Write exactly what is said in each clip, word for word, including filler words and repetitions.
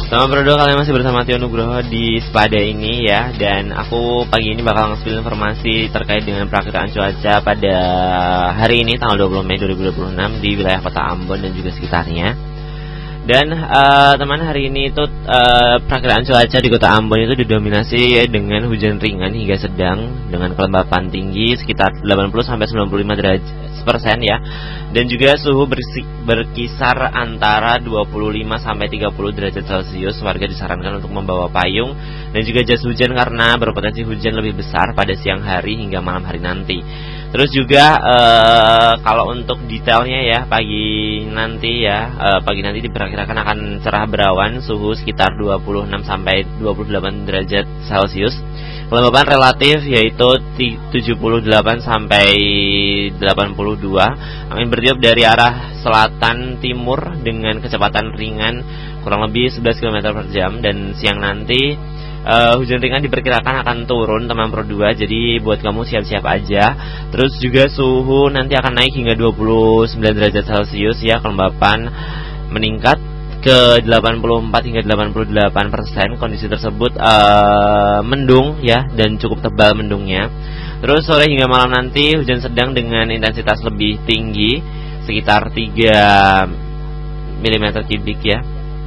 Sama berdua, kalian masih bersama Tio Nugroho di Spada ini ya. Dan aku pagi ini bakal nge-spill informasi terkait dengan perakiraan cuaca pada hari ini tanggal dua puluh Mei dua ribu dua puluh enam di wilayah kota Ambon dan juga sekitarnya. Dan uh, teman hari ini itu uh, perakiraan cuaca di kota Ambon itu didominasi dengan hujan ringan hingga sedang dengan kelembapan tinggi sekitar delapan puluh sampai sembilan puluh lima derajat persen ya. Dan juga suhu bersih, berkisar antara dua puluh lima sampai tiga puluh derajat Celcius. Warga disarankan untuk membawa payung dan juga jas hujan karena berpotensi hujan lebih besar pada siang hari hingga malam hari nanti. Terus juga uh, kalau untuk detailnya ya, pagi nanti ya, uh, pagi nanti diperkirakan akan cerah berawan, suhu sekitar dua puluh enam sampai dua puluh delapan derajat Celcius. Kelembapan relatif yaitu tujuh puluh delapan sampai delapan puluh dua. Angin bertiup dari arah selatan timur dengan kecepatan ringan kurang lebih sebelas kilometer per jam. Dan siang nanti uh, hujan ringan diperkirakan akan turun teman Pro dua. Jadi buat kamu siap-siap aja. Terus juga suhu nanti akan naik hingga dua puluh sembilan derajat Celcius ya. Kelembapan meningkat ke delapan puluh empat hingga delapan puluh delapan persen. Kondisi tersebut uh, mendung ya, dan cukup tebal mendungnya. Terus sore hingga malam nanti hujan sedang dengan intensitas lebih tinggi sekitar tiga milimeter kubik ya.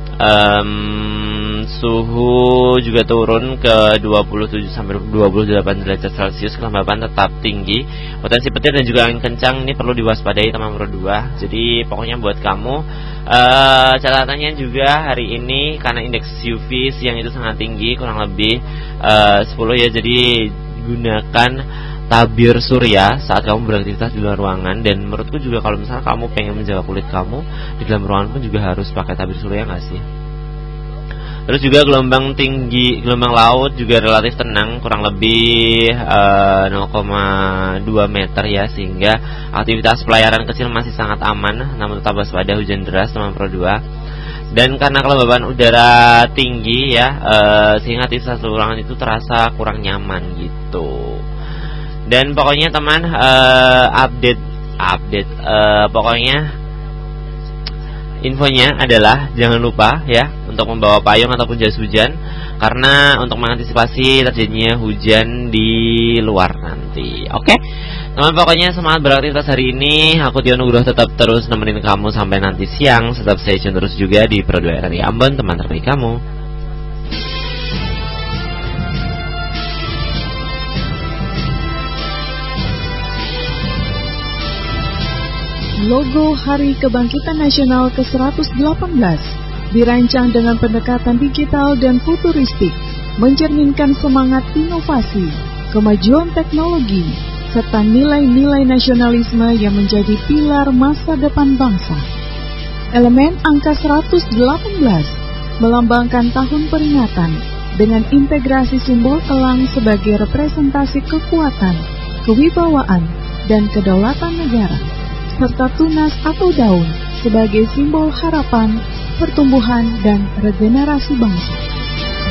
um, Suhu juga turun ke dua puluh tujuh sampai dua puluh delapan derajat Celcius. Kelembapan tetap tinggi, potensi petir dan juga angin kencang ini perlu diwaspadai teman Pro dua. Jadi pokoknya buat kamu, uh, catatannya juga hari ini karena indeks U V siang itu sangat tinggi, kurang lebih uh, sepuluh ya. Jadi gunakan tabir surya saat kamu beraktivitas di luar ruangan. Dan menurutku juga kalau misalnya kamu pengen menjaga kulit kamu di dalam ruangan pun juga harus pakai tabir surya, nggak sih? Terus juga gelombang tinggi, gelombang laut juga relatif tenang, kurang lebih uh, nol koma dua meter ya, sehingga aktivitas pelayaran kecil masih sangat aman. Namun tetap waspada hujan deras teman Pro dua. Dan karena kelembaban udara tinggi ya, uh, sehingga aktivitas ruangan itu terasa kurang nyaman gitu. Dan pokoknya teman, uh, update update uh, pokoknya infonya adalah jangan lupa ya untuk membawa payung ataupun jas hujan, karena untuk mengantisipasi terjadinya hujan di luar nanti. Oke, teman, pokoknya semangat beraktivitas hari ini. Aku Tio Nugroho tetap terus nemenin kamu sampai nanti siang. Tetap stay tune terus juga di Pro dua R R I Ambon, teman terbaik kamu. Logo Hari Kebangkitan Nasional ke seratus delapan belas dirancang dengan pendekatan digital dan futuristik, mencerminkan semangat inovasi, kemajuan teknologi, serta nilai-nilai nasionalisme yang menjadi pilar masa depan bangsa. Elemen angka seratus delapan belas melambangkan tahun peringatan dengan integrasi simbol elang sebagai representasi kekuatan, kewibawaan, dan kedaulatan negara, serta tunas atau daun sebagai simbol harapan, pertumbuhan, dan regenerasi bangsa.